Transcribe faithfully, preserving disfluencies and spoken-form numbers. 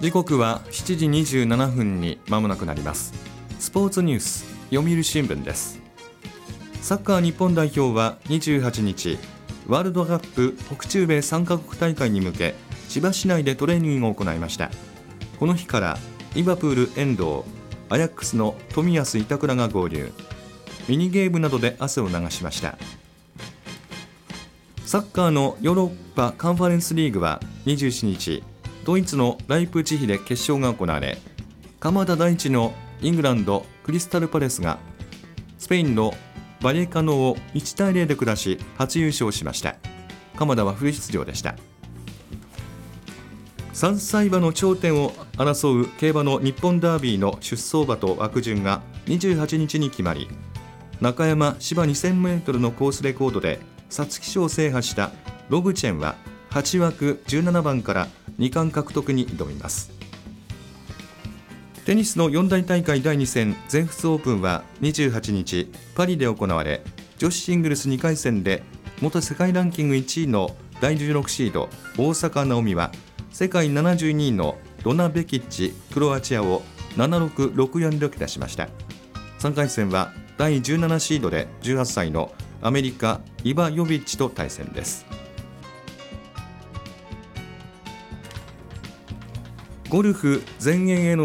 時刻はしちじにじゅうななふんに間もなくなります。スポーツニュース読売新聞です。サッカー日本代表はにじゅうはちにちワールドカップ北中米さんカ国大会に向け千葉市内でトレーニングを行いました。この日からリバプール遠藤、アヤックスの冨安板倉が合流。ミニゲームなどで汗を流しました。サッカーのヨーロッパカンファレンスリーグはにじゅうしちにちドイツのライプチヒで決勝が行われ、鎌田大地のイングランドクリスタルパレスがスペインのバリェカノをいちたいゼロで下し初優勝しました。鎌田はフル出場でした。さんさい馬の頂点を争う競馬の日本ダービーの出走馬と枠順がにじゅうはちにちに決まり、中山芝 にせんメートル のコースレコードで皐月賞を制覇したロブチェンははちわくじゅうななばんからにかん獲得に挑みます。テニスの四大大会だいに戦全仏オープンはにじゅうはちにちパリで行われ、女子シングルスにかいせんで元世界ランキングいちいのだいじゅうろくシード大坂なおみは世界ななじゅうにいのドナ・ベキッチクロアチアをななろく、ろくよんで下しました。さんかい戦はだいじゅうななシードでじゅうはっさいのアメリカイバ・ヨビッチと対戦です。ゴルフ全英への